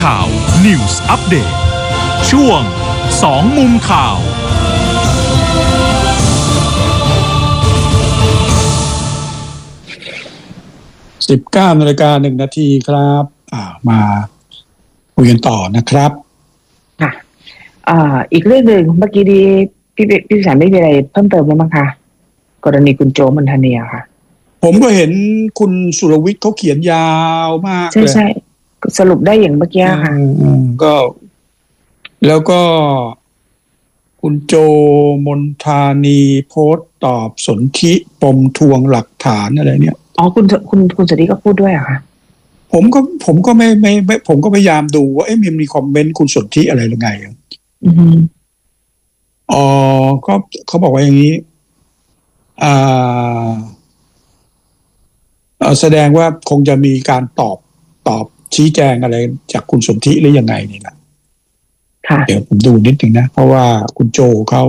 ข่าว News Update ช่วง2มุมข่าว 19:01 นาทีครับมาคุยกันต่อนะครับค่ะอีกเรื่องหนึ่งเมื่อกี้ดีพี่สารไม่มีอะไรเพิ่มเติมแล้วมั้งคะกรณีคุณโจมนทานีค่ะผมก็เห็นคุณสุรวิทย์เขาเขียนยาวมากเลยใช่สรุปได้อย่างเมื่อกี้ค่ะก็แล้วก็คุณโจมนทานีโพสต์ตอบสนธิปมทวงหลักฐานอะไรเนี่ยคุณสนธิก็พูดด้วยเหรอคะผมก็ไม่ผมก็พยายามดูว่ามีคอมเมนต์คุณสนธิอะไรหรือไงก็เขาบอกว่าอย่างนี้แสดงว่าคงจะมีการตอบชี้แจงอะไรจากคุณสนธิหรือยังไงนี่แหละเดี๋ยวผมดูนิดนึงนะเพราะว่าคุณโจเขา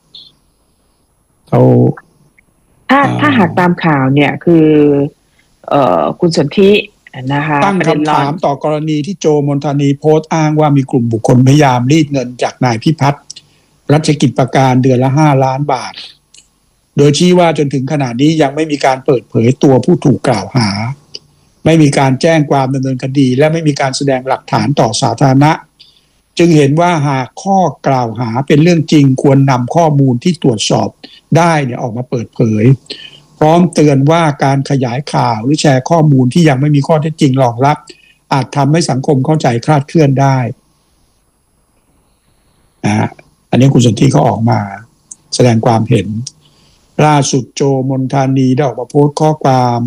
ถ้าหากตามข่าวเนี่ยคือคุณสนธินะคะตั้งคำถามต่อกรณีที่โจมนทานีโพสต์อ้างว่ามีกลุ่มบุคคลพยายามรีดเงินจากนายพิพัฒน์รัชกิจประการเดือนละ5 ล้านบาทโดยชี้ว่าจนถึงขณะนี้ยังไม่มีการเปิดเผยตัวผู้ถูกกล่าวหาไม่มีการแจ้งความดำเนินคดีและไม่มีการแสดงหลักฐานต่อสาธารณะจึงเห็นว่าหากข้อกล่าวหาเป็นเรื่องจริงควรนำข้อมูลที่ตรวจสอบได้เนี่ยออกมาเปิดเผยพร้อมเตือนว่าการขยายข่าวหรือแชร์ข้อมูลที่ยังไม่มีข้อเท็จจริงรองรับอาจทำให้สังคมเข้าใจคลาดเคลื่อนได้อันนี้คุณสนธิเขาออกมาแสดงความเห็นล่าสุดโจมนทานีได้ออกมาโพสต์ข้อความ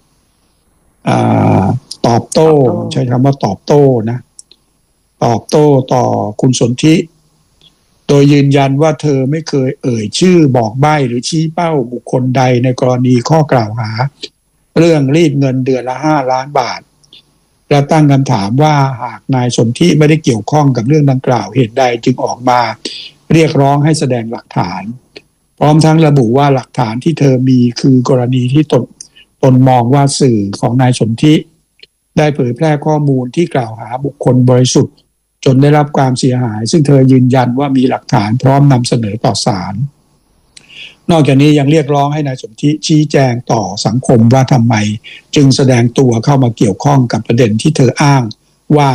ตอบโต้ใช้คำว่าตอบโต้นะตอบโต้ต่อคุณสนธิโดยยืนยันว่าเธอไม่เคยเอ่ยชื่อบอกใบ้หรือชี้เป้าบุคคลใดในกรณีข้อกล่าวหาเรื่องรีดเงินเดือนละ5 ล้านบาทและตั้งคำถามว่าหากนายสนธิไม่ได้เกี่ยวข้องกับเรื่องดังกล่าวเหตุใดจึงออกมาเรียกร้องให้แสดงหลักฐานพร้อมทั้งระบุว่าหลักฐานที่เธอมีคือกรณีที่ตนมองว่าสื่อของนายสนธิได้เผยแพร่ข้อมูลที่กล่าวหาบุคคลบริสุทธิ์จนได้รับความเสียหายซึ่งเธอยืนยันว่ามีหลักฐานพร้อมนำเสนอต่อศาลนอกจากนี้ยังเรียกร้องให้นายสนธิชี้แจงต่อสังคมว่าทำไมจึงแสดงตัวเข้ามาเกี่ยวข้องกับประเด็นที่เธออ้างว่า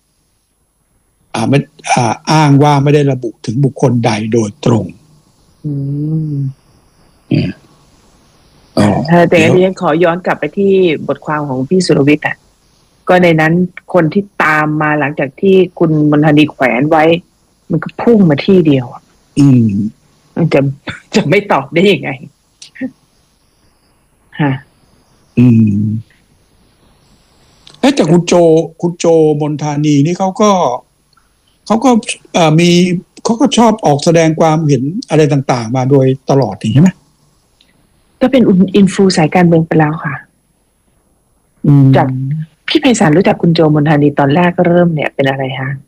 ไม่ได้ระบุถึงบุคคลใดโดยตรงแต่ที่ฉันขอย้อนกลับไปที่บทความของพี่สุรวิทย์ก็ในนั้นคนที่ตามมาหลังจากที่คุณมนทานีแขวนไว้มันก็พุ่งมาที่เดียวมันจะไม่ตอบได้ยังไงแต่คุณโจมนทานีนี่เขาก็ชอบออกแสดงความเห็นอะไรต่างๆมาโดยตลอดใช่ไหมก็เป็นอินฟลูสายการเมืองไปแล้วค่ะจากพี่ไพศาลรู้จักคุณโจมนทานีตอนแรกก็เริ่มเนี่ยเป็นอะไรฮะ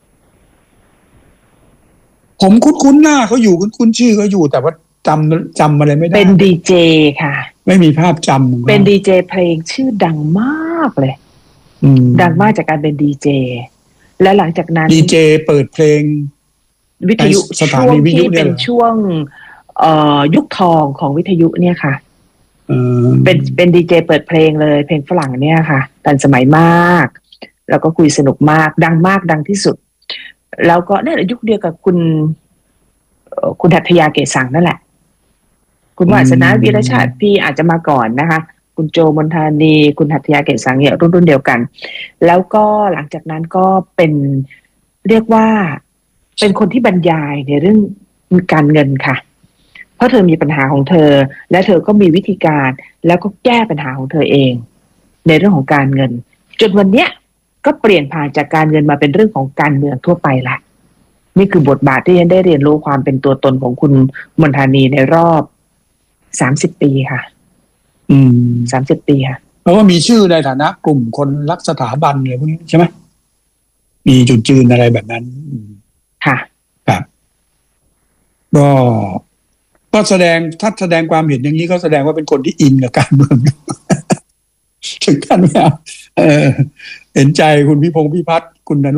ผมคุ้นหน้าเขาอยู่คุ้นชื่อเขาอยู่แต่ว่าจำอะไรไม่ได้เป็นดีเจค่ะไม่มีภาพจำเป็นดีเจเพลงชื่อดังมากเลยดังมากจากการเป็นดีเจและหลังจากนั้นดีเจเปิดเพลงวิทยุช่วงที่เป็นช่วงยุคทองของวิทยุเนี่ยค่ะเป็นดีเจเปิดเพลงเลยเพลงฝรั่งเนี่ยค่ะทันสมัยมากแล้วก็คุยสนุกมากดังมากดังที่สุดแล้วก็เนี่ยยุคเดียวกับคุณหัตถยาเกศสังนั่นแหละคุณวาสนาวีรชาติพี่อาจจะมาก่อนนะคะคุณโจมนทานีคุณหัตถยาเกศสังเนี่ยรุ่นเดียวกันแล้วก็หลังจากนั้นก็เป็นเรียกว่าเป็นคนที่บรรยายในเรื่องการเงินค่ะเพราะเธอมีปัญหาของเธอและเธอก็มีวิธีการแล้วก็แก้ปัญหาของเธอเองในเรื่องของการเงินจนวันเนี้ยก็เปลี่ยนผ่านจากการเงินมาเป็นเรื่องของการเมืองทั่วไปละนี่คือบทบาทที่ฉันได้เรียนรู้ความเป็นตัวตนของคุณมนทานีในรอบ30 ปีค่ะ30 ปีค่ะเพราะว่ามีชื่อในฐานะกลุ่มคนรักสถาบันอะไรพวกนี้ใช่ไหมมีจุดยืนอะไรแบบนั้นค่ะครับก็แสดงถ้าแสดงความเห็นอย่างนี้ก็แสดงว่าเป็นคนที่อินกับการเมืองถึงขั้นว่าเห็นใจคุณพิพงษ์พิพัฒน์คุณ